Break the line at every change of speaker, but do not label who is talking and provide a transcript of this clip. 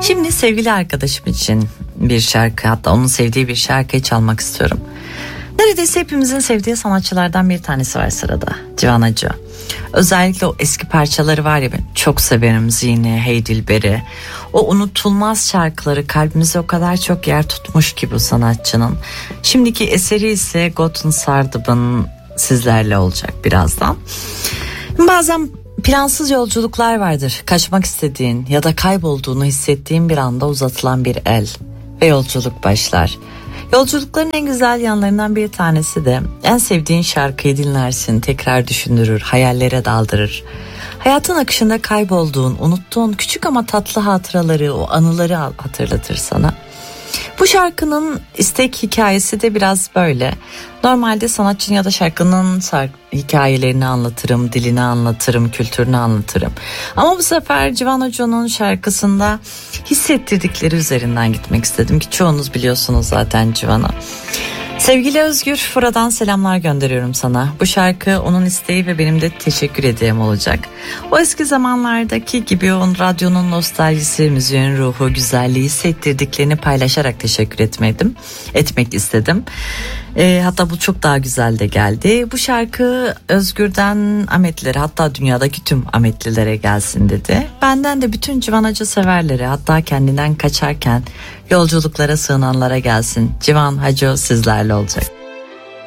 Şimdi sevgili arkadaşım için bir şarkı, hatta onun sevdiği bir şarkıyı çalmak istiyorum. Neredeyse hepimizin sevdiği sanatçılardan bir tanesi var sırada. Civan Hacı. Özellikle o eski parçaları var ya, ben çok severim. Zine, Hey Dilberi. O unutulmaz şarkıları kalbimize o kadar çok yer tutmuş ki bu sanatçının. Şimdiki eseri ise Gotun Sardıb'ın sizlerle olacak birazdan. Bazen plansız yolculuklar vardır. Kaçmak istediğin ya da kaybolduğunu hissettiğin bir anda uzatılan bir el ve yolculuk başlar. Yolculukların en güzel yanlarından bir tanesi de en sevdiğin şarkıyı dinlersin, tekrar düşündürür, hayallere daldırır. Hayatın akışında kaybolduğun, unuttuğun küçük ama tatlı hatıraları, o anıları hatırlatır sana. Bu şarkının istek hikayesi de biraz böyle. Normalde sanatçının ya da şarkının hikayelerini anlatırım, dilini anlatırım, kültürünü anlatırım. Ama bu sefer Civan Hoca'nın şarkısında hissettirdikleri üzerinden gitmek istedim ki çoğunuz biliyorsunuz zaten Civan'ı. Sevgili Özgür Fura'dan selamlar gönderiyorum sana. Bu şarkı onun isteği ve benim de teşekkür hediyem olacak. O eski zamanlardaki gibi o radyonun nostaljisi, müziğin ruhu, güzelliği hissettirdiklerini paylaşarak teşekkür etmek istedim. Hatta bu çok daha güzel de geldi. Bu şarkı Özgür'den Ahmetlilere, hatta dünyadaki tüm Ahmetlilere gelsin dedi. Benden de bütün Civan Hacı severlere, hatta kendinden kaçarken yolculuklara sığınanlara gelsin. Civan Hacı sizlerle olacak.